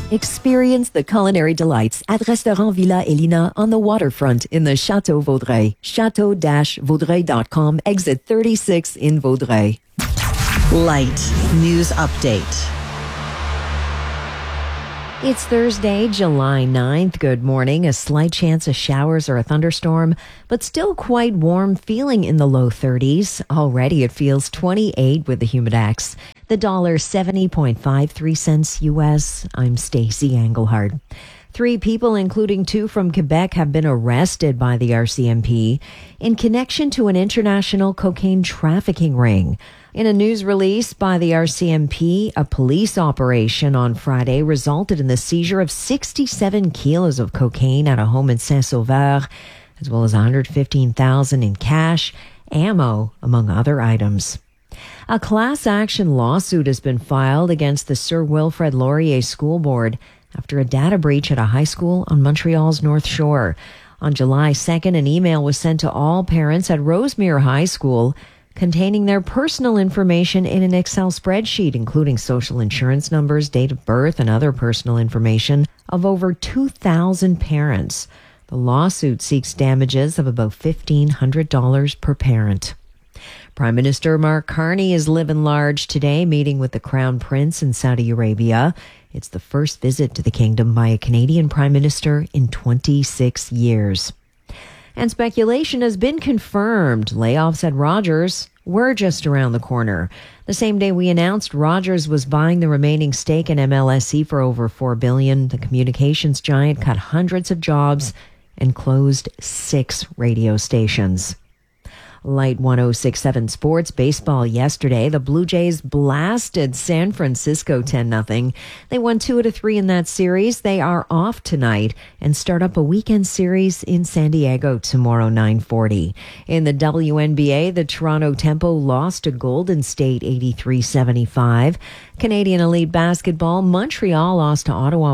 Experience the culinary delights at Restaurant Villa Elina on the waterfront in the Château Vaudreuil. Chateau-Vaudreuil.com, exit 36 in Vaudreuil. Light News Update. It's Thursday, July 9th. Good morning. A slight chance of showers or a thunderstorm, but still quite warm, feeling in the low 30s. Already it feels 28 with the Humidex. The $70.53 US. I'm Stacey Englehart. 3 people, including 2 from Quebec, have been arrested by the RCMP in connection to an international cocaine trafficking ring. In a news release by the RCMP, a police operation on Friday resulted in the seizure of 67 kilos of cocaine at a home in Saint-Sauveur, as well as $115,000 in cash, ammo, among other items. A class action lawsuit has been filed against the Sir Wilfrid Laurier School Board after a data breach at a high school on Montreal's North Shore. On July 2nd, an email was sent to all parents at Rosemere High School containing their personal information in an Excel spreadsheet, including social insurance numbers, date of birth, and other personal information of over 2,000 parents. The lawsuit seeks damages of about $1,500 per parent. Prime Minister Mark Carney is living large today, meeting with the Crown Prince in Saudi Arabia. It's the first visit to the kingdom by a Canadian Prime Minister in 26 years. And speculation has been confirmed. Layoffs at Rogers were just around the corner. The same day we announced Rogers was buying the remaining stake in MLSE for over $4 billion, the communications giant cut hundreds of jobs and closed 6 radio stations. Light 106.7 Sports baseball yesterday. The Blue Jays blasted San Francisco 10-0. They won 2 out of 3 in that series. They are off tonight and start up a weekend series in San Diego tomorrow, 9:40. In the WNBA, the Toronto Tempo lost to Golden State 83-75. Canadian Elite Basketball, Montreal lost to Ottawa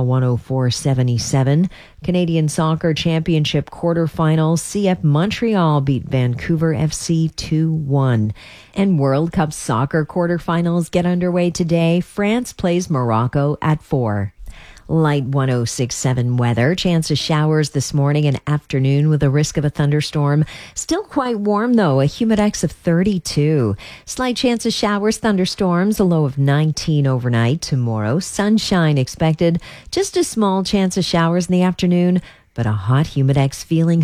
104-77. Canadian Soccer Championship quarterfinals, CF Montreal beat Vancouver FC 2-1. And World Cup soccer quarterfinals get underway today. France plays Morocco at 4. Light 106.7 weather. Chance of showers this morning and afternoon with a risk of a thunderstorm. Still quite warm though, a humidex of 32. Slight chance of showers, thunderstorms, a low of 19 overnight. Tomorrow, sunshine expected. Just a small chance of showers in the afternoon, but a hot humidex feeling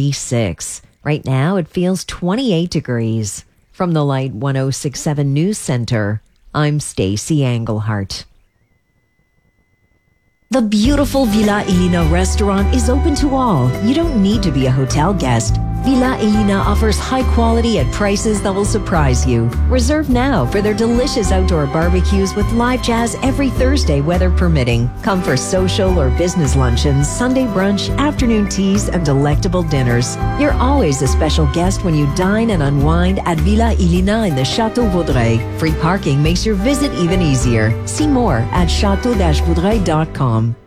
36. Right now, it feels 28 degrees. From the Light 106.7 News Center, I'm Stacey Englehart. The beautiful Villa Elina restaurant is open to all. You don't need to be a hotel guest. Villa Elina offers high quality at prices that will surprise you. Reserve now for their delicious outdoor barbecues with live jazz every Thursday, weather permitting. Come for social or business luncheons, Sunday brunch, afternoon teas, and delectable dinners. You're always a special guest when you dine and unwind at Villa Elina in the Château Vaudreuil. Free parking makes your visit even easier. See more at chateau-vaudreuil.com.